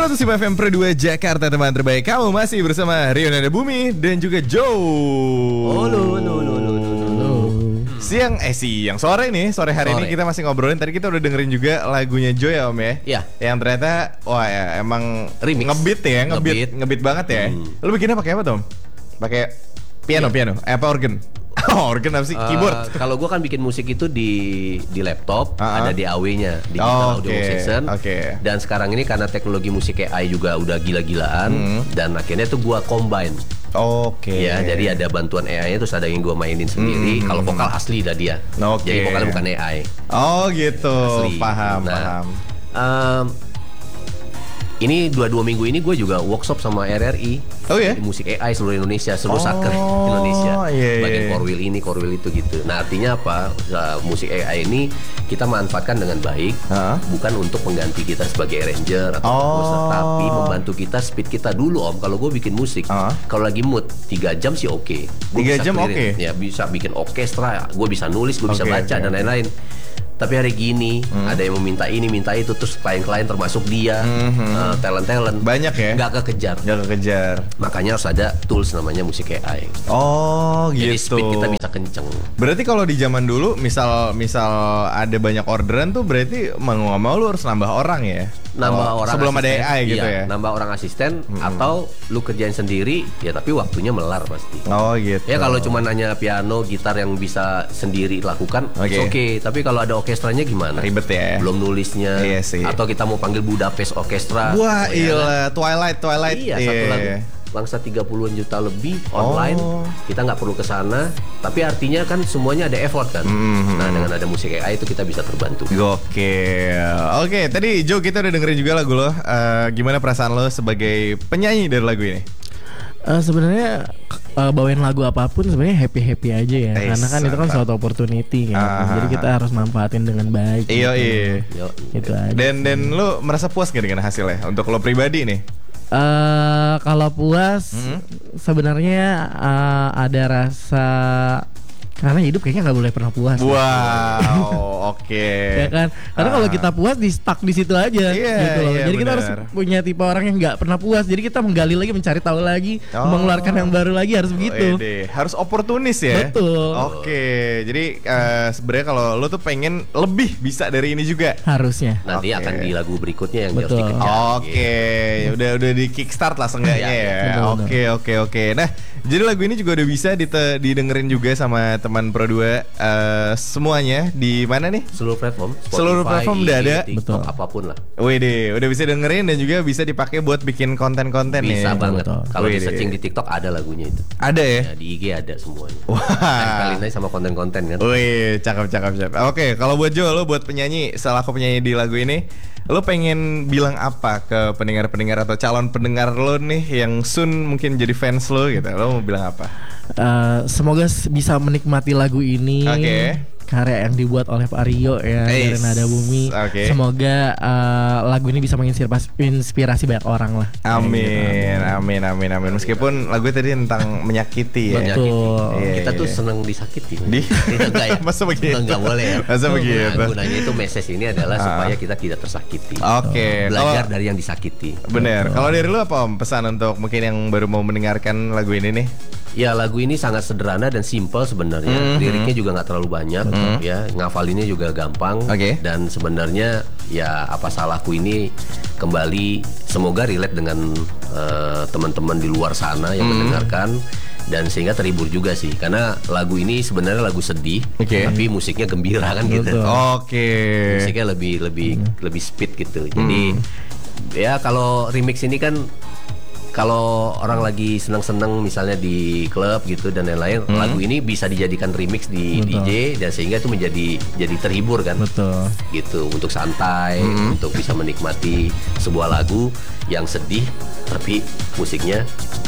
105 FM Pro 2 Jakarta, teman terbaik. Kamu masih bersama Rio Nada Bumi dan juga Joe. Halo. Siang sore nih, sore hari ini kita masih ngobrolin. Tadi kita udah dengerin juga lagunya Joe ya Om ya. Iya. Yang ternyata wah ya emang Remix. ngebeat banget ya. Lu bikinnya pakai apa Tom? Pakai piano. Apa organ? Organ apa sih? Keyboard. Kalau gue kan bikin musik itu di laptop, ada DAW-nya, Digital Audio Session. Dan sekarang ini karena teknologi musik AI juga udah gila-gilaan, dan akhirnya tuh gue combine. Ya, jadi ada bantuan AI-nya, terus ada yang gue mainin sendiri. Kalau vokal asli dah dia. Jadi vokalnya bukan AI. Oh gitu. Asli. Paham. Ini 2 minggu ini gue juga workshop sama RRI. Oh ya? Di musik AI seluruh Indonesia, seluruh saker Indonesia. Bagian chorwheel ini, chorwheel itu gitu. Nah, artinya apa? Musik AI ini kita manfaatkan dengan baik, bukan untuk mengganti kita sebagai arranger atau composer, tapi membantu kita speed kita dulu Om. Kalau gue bikin musik, kalau lagi mood 3 jam sih oke. 3 jam oke. Ya bisa bikin orkestra, gue bisa nulis, gue bisa baca dan lain-lain. Tapi hari gini ada yang meminta ini, minta itu, terus klien-klien termasuk dia, talent banyak ya, nggak kekejar. Makanya harus ada tools namanya musik AI. Oh gitu. Jadi speed kita bisa kenceng. Berarti kalau di zaman dulu, misal ada banyak orderan tuh, berarti mau nggak mau lu harus nambah orang ya. Nambah orang sebelum asisten, ada AI gitu ya. Nambah orang asisten atau lu kerjain sendiri ya, tapi waktunya melar pasti. Oh gitu. Ya kalau cuma nanya piano, gitar yang bisa sendiri lakukan, oke. Tapi kalau ada orkestranya gimana? Ribet ya. Belum nulisnya. Iya sih. Atau kita mau panggil Budapest Orkestra. Wah iya, Twilight. Iya, satu lagu bangsa 30-an juta lebih online. Kita nggak perlu ke sana, tapi artinya kan semuanya ada effort kan. Nah, dengan ada musik AI itu kita bisa terbantu. Gokil. Oke, tadi Joe kita udah dengerin juga lagu lo. Gimana perasaan lo sebagai penyanyi dari lagu ini? Sebenarnya bawain lagu apapun sebenarnya happy aja ya, karena kan itu kan suatu opportunity kan. Jadi kita harus manfaatin dengan baik. Iya. Gitu aja. Dan lo merasa puas gak dengan hasilnya untuk lo pribadi nih? Kalau puas sebenarnya ada rasa, karena hidup kayaknya nggak boleh pernah puas. Wow, oke. Ya kan, karena kalau kita puas di stuck di situ aja. Gitu loh. Jadi kita harus punya tipe orang yang nggak pernah puas. Jadi kita menggali lagi, mencari tahu lagi, mengeluarkan yang baru lagi, harus begitu. Harus oportunis ya. Betul. Oke, jadi sebenarnya kalau lo tuh pengen lebih bisa dari ini juga. Harusnya. Nanti akan di lagu berikutnya yang harus Betul. dikejar. Oke, udah di kickstart lah seenggaknya ya. Oke. Nah, jadi lagu ini juga udah bisa didengerin juga sama teman Pro 2 semuanya di mana nih? Seluruh platform. Spotify, seluruh platform udah ada. TikTok, apapun lah. Wih, udah bisa dengerin dan juga bisa dipakai buat bikin konten-konten nih. Bisa banget. Kalau di searching di TikTok ada lagunya itu. Ada ya? Di IG ada semuanya. Wah. Kalian aja sama konten-konten kan. Wih, cakep. Oke, kalau buat Joe, lo buat penyanyi, selaku penyanyi di lagu ini, lo pengen bilang apa ke pendengar-pendengar atau calon pendengar lo nih yang soon mungkin jadi fans lo gitu? Lo mau bilang apa? Semoga bisa menikmati lagu ini. Karya yang dibuat oleh Pak Rio ya, dari Nada Bumi. Semoga lagu ini bisa menginspirasi banyak orang lah. Amin. Meskipun lagu tadi tentang menyakiti ya. Betul. Kita tuh seneng disakiti. Enggak ya? Masa begitu? Enggak boleh ya. Masa begitu? Gunanya itu message ini adalah supaya kita tidak tersakiti. Belajar dari yang disakiti. Bener. Kalau dari lu apa Om pesan untuk mungkin yang baru mau mendengarkan lagu ini nih? Ya, lagu ini sangat sederhana dan simple sebenarnya. Liriknya juga nggak terlalu banyak, ya. Ngafalinnya juga gampang. Dan sebenarnya ya apa salahku ini kembali semoga relate dengan teman-teman di luar sana yang mendengarkan, dan sehingga terhibur juga sih, karena lagu ini sebenarnya lagu sedih, tapi musiknya gembira kan gitu. Musiknya lebih speed gitu. Jadi ya kalau remix ini kan, kalau orang lagi seneng-seneng misalnya di klub gitu dan lain-lain, lagu ini bisa dijadikan remix di DJ, dan sehingga itu jadi terhibur kan. Gitu, untuk santai, untuk bisa menikmati sebuah lagu yang sedih tapi musiknya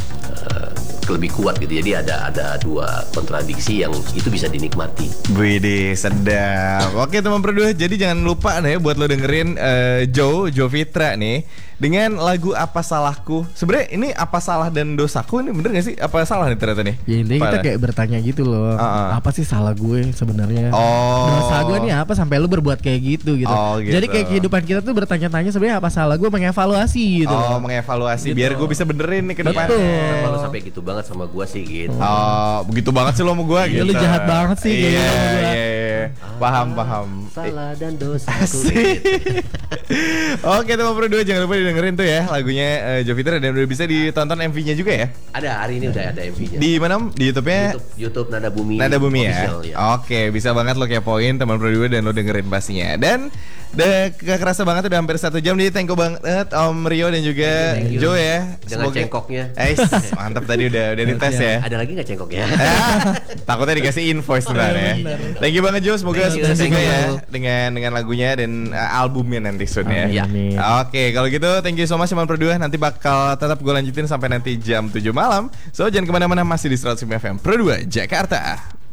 lebih kuat gitu. Jadi ada dua kontradiksi yang itu bisa dinikmati. Widih, sedap. Oke teman berdua, jadi jangan lupa nih buat lo dengerin Joe Fitra nih dengan lagu Apa Salahku. Sebenarnya ini apa salah dan dosaku ini bener gak sih? Apa salah nih ternyata nih? Ya intinya kita kayak bertanya gitu loh. Apa sih salah gue sebenarnya? Dosa gue nih apa sampai lu berbuat kayak gitu gitu. Jadi kayak kehidupan kita tuh bertanya-tanya sebenarnya apa salah gue, mengevaluasi gitu. Mengevaluasi gitu. Biar gue bisa benerin nih ke depannya. Kalau sampai gitu banget sama gue sih gitu. Begitu banget sih lo sama gue gitu. Lu jahat banget sih. Iya. Paham. Salah dan dosa. Oke teman Pro 2, jangan lupa didengerin tuh ya lagunya Joviter, dan udah bisa ditonton MV-nya juga ya. Ada, hari ini udah ada MV-nya. Di mana? Di YouTube-nya? YouTube Nada Bumi. Nada Bumi ya. Oke, bisa banget lo kepoin teman Pro 2 dan lo dengerin pastinya. Dan gak kerasa banget udah hampir 1 jam. Jadi thank you banget Om Rio dan juga Joe ya. Dengan cengkoknya. Mantap tadi udah dites ya. Ada lagi gak cengkoknya? Takutnya dikasih invoice sebenarnya. Thank you banget Joe, semoga sukses juga ya dengan lagunya dan albumnya nanti soon ya. Oke, kalau gitu thank you so much teman Pro 2. Nanti bakal tetap gue lanjutin sampai nanti jam 7 malam. So jangan kemana-mana, masih di 105 FM Pro 2 Jakarta.